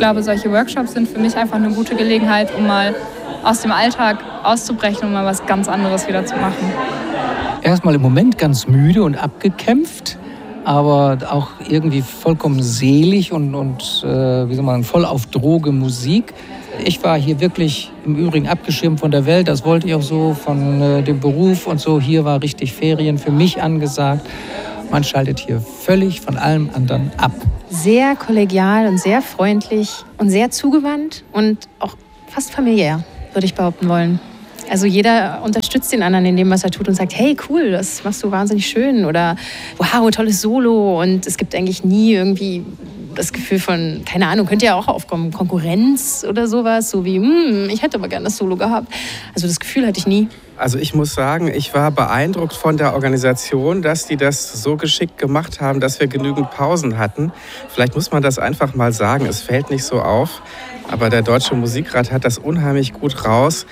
glaube, solche Workshops sind für mich einfach eine gute Gelegenheit, um mal aus dem Alltag auszubrechen und mal was ganz anderes wieder zu machen. Erstmal im Moment ganz müde und abgekämpft, aber auch irgendwie vollkommen selig und wie soll man, voll auf Droge Musik. Ich war hier wirklich im Übrigen abgeschirmt von der Welt, das wollte ich auch so, von dem Beruf und so. Hier war richtig Ferien für mich angesagt. Man schaltet hier völlig von allem anderen ab. Sehr kollegial und sehr freundlich und sehr zugewandt und auch fast familiär, würde ich behaupten wollen. Also jeder unterstützt den anderen in dem, was er tut und sagt, hey, cool, das machst du wahnsinnig schön oder wow, tolles Solo. Und es gibt eigentlich nie irgendwie das Gefühl von, keine Ahnung, könnte ja auch aufkommen, Konkurrenz oder sowas, so wie, ich hätte aber gerne das Solo gehabt. Also das Gefühl hatte ich nie. Also ich muss sagen, ich war beeindruckt von der Organisation, dass die das so geschickt gemacht haben, dass wir genügend Pausen hatten. Vielleicht muss man das einfach mal sagen, es fällt nicht so auf, aber der Deutsche Musikrat hat das unheimlich gut raus,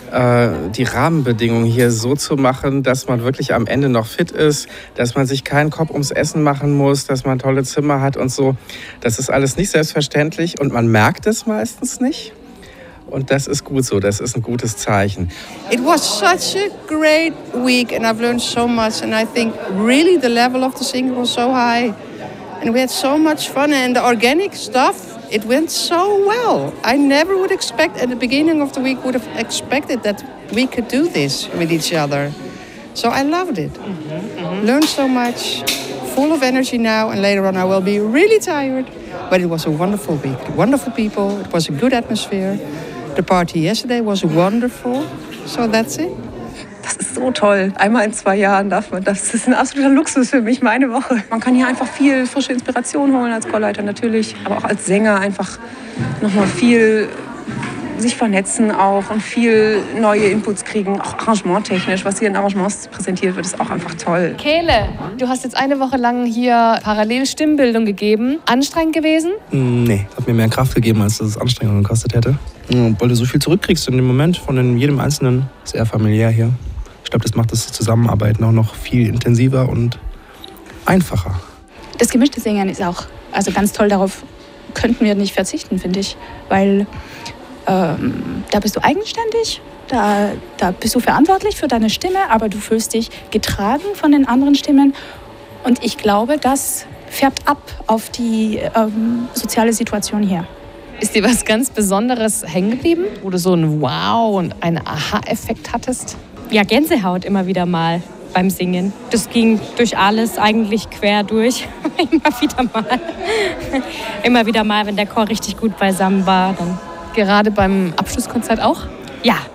die Rahmenbedingungen hier so zu machen, dass man wirklich am Ende noch fit ist, dass man sich keinen Kopf ums Essen machen muss, dass man tolle Zimmer hat und so. Das ist alles nicht selbstverständlich und man merkt es meistens nicht. Und das ist gut so, das ist ein gutes Zeichen. It was such a great week and I've learned so much and I think really the level of the singing was so high and we had so much fun and the organic stuff, it went so well. I never would expect at the beginning of the week would have expected that we could do this with each other. So I loved it. Learned so much, full of energy now and later on I will be really tired. But it was a wonderful week, wonderful people, it was a good atmosphere. The party yesterday was wonderful, so that's it. Das ist so toll. Einmal in 2 Jahren darf man das. Das ist ein absoluter Luxus für mich, meine Woche. Man kann hier einfach viel frische Inspiration holen als Chorleiter natürlich, aber auch als Sänger einfach nochmal viel sich vernetzen auch und viel neue Inputs kriegen, auch arrangementtechnisch, was hier in Arrangements präsentiert wird, ist auch einfach toll. Kehle, du hast jetzt eine Woche lang hier parallel Stimmbildung gegeben. Anstrengend gewesen? Nee, hat mir mehr Kraft gegeben, als das Anstrengungen gekostet hätte. Weil du so viel zurückkriegst in dem Moment von jedem Einzelnen. Sehr familiär hier. Ich glaube, das macht das Zusammenarbeiten auch noch viel intensiver und einfacher. Das gemischte Singen ist auch ganz toll. Darauf könnten wir nicht verzichten, finde ich. Weil da bist du eigenständig, da bist du verantwortlich für deine Stimme, aber du fühlst dich getragen von den anderen Stimmen. Und ich glaube, das färbt ab auf die soziale Situation hier. Ist dir was ganz Besonderes hängen geblieben, wo du so ein Wow und einen Aha-Effekt hattest? Ja, Gänsehaut immer wieder mal beim Singen. Das ging durch alles eigentlich quer durch. Immer wieder mal, wenn der Chor richtig gut beisammen war. Dann. Gerade beim Abschlusskonzert auch? Ja,